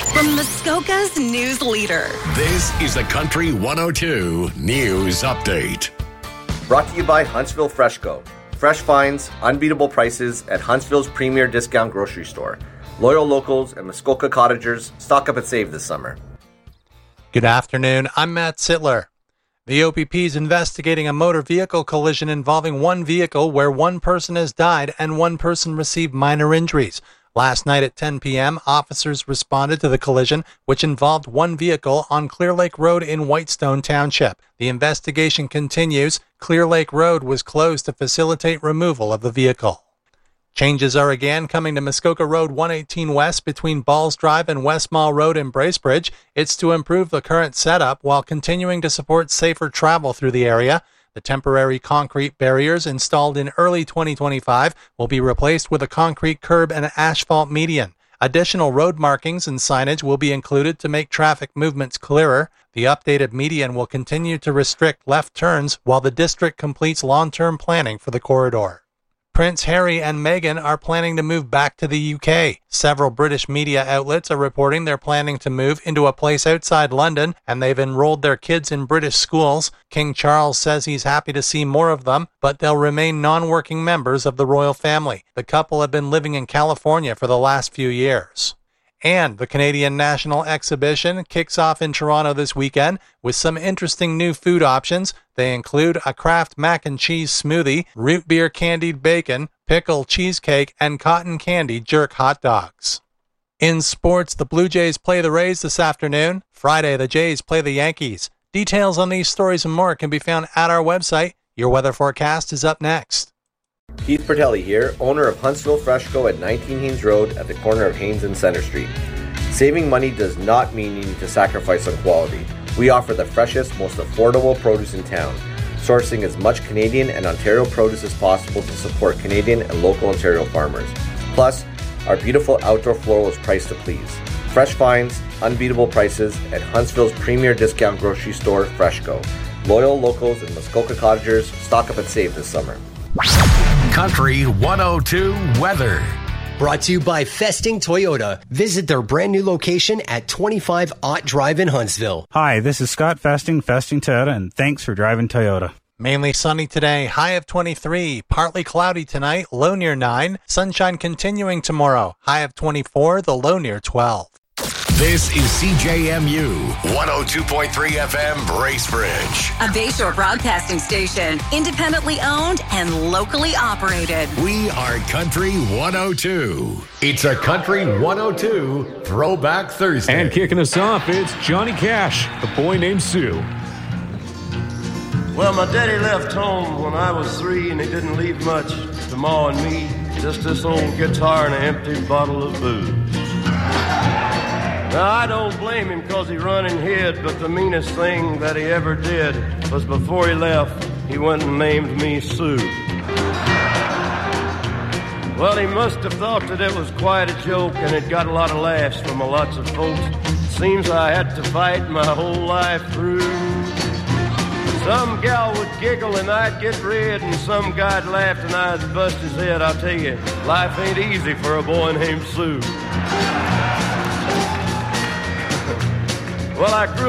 From Muskoka's news leader. This is the Country 102 News Update. Brought to you by Huntsville Freshco. Fresh finds, unbeatable prices at Huntsville's premier discount grocery store. Loyal locals and Muskoka cottagers stock up and save this summer. Good afternoon. I'm Matt Sittler. The OPP is investigating a motor vehicle collision involving one vehicle where one person has died and one person received minor injuries. Last night at 10 p.m., officers responded to the collision, which involved one vehicle on Clear Lake Road in Whitestone Township. The investigation continues. Clear Lake Road was closed to facilitate removal of the vehicle. Changes are again coming to Muskoka Road 118 West between Balls Drive and West Mall Road in Bracebridge. It's to improve the current setup while continuing to support safer travel through the area. The temporary concrete barriers installed in early 2025 will be replaced with a concrete curb and asphalt median. Additional road markings and signage will be included to make traffic movements clearer. The updated median will continue to restrict left turns while the district completes long-term planning for the corridor. Prince Harry and Meghan are planning to move back to the UK. Several British media outlets are reporting they're planning to move into a place outside London, and they've enrolled their kids in British schools. King Charles says he's happy to see more of them, but they'll remain non-working members of the royal family. The couple have been living in California for the last few years. And the Canadian National Exhibition kicks off in Toronto this weekend with some interesting new food options. They include a Kraft mac and cheese smoothie, root beer candied bacon, pickle cheesecake, and cotton candy jerk hot dogs. In sports, the Blue Jays play the Rays this afternoon. Friday, the Jays play the Yankees. Details on these stories and more can be found at our website. Your weather forecast is up next. Keith Pertelli here, owner of Huntsville Freshco at 19 Haynes Road at the corner of Haynes and Center Street. Saving money does not mean you need to sacrifice on quality. We offer the freshest, most affordable produce in town, sourcing as much Canadian and Ontario produce as possible to support Canadian and local Ontario farmers. Plus, our beautiful outdoor floral is priced to please. Fresh finds, unbeatable prices at Huntsville's premier discount grocery store, Freshco. Loyal locals and Muskoka cottagers stock up and save this summer. Country 102 weather. Brought to you by Festing Toyota. Visit their brand new location at 25 Ott Drive in Huntsville. Hi, this is Scott Festing Toyota, and thanks for driving Toyota. Mainly sunny today, high of 23. Partly cloudy tonight, low near 9. Sunshine continuing tomorrow, high of 24, the low near 12. This is CJMU 102.3 FM Bracebridge. A Bayshore broadcasting station, independently owned and locally operated. We are Country 102. It's a Country 102 Throwback Thursday. And kicking us off, it's Johnny Cash, A Boy Named Sue. Well, my daddy left home when I was 3, and he didn't leave much to Ma and me. Just this old guitar and an empty bottle of booze. Now, I don't blame him because he run and hid, but the meanest thing that he ever did was before he left, he went and named me Sue. Well, he must have thought that it was quite a joke, and it got a lot of laughs from lots of folks. Seems I had to fight my whole life through. Some gal would giggle and I'd get red, and some guy'd laugh and I'd bust his head. I'll tell you, life ain't easy for a boy named Sue. Well, I grew